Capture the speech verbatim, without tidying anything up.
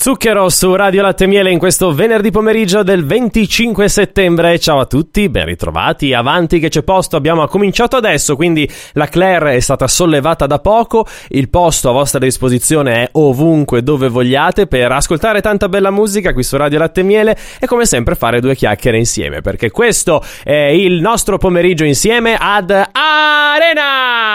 Zucchero su Radio Latte e Miele in questo venerdì pomeriggio del venticinque settembre. Ciao a tutti, ben ritrovati, avanti che c'è posto, abbiamo cominciato adesso, quindi la Claire è stata sollevata da poco, il posto a vostra disposizione è ovunque dove vogliate per ascoltare tanta bella musica qui su Radio Latte e Miele e come sempre fare due chiacchiere insieme, perché questo è il nostro pomeriggio insieme ad Arena!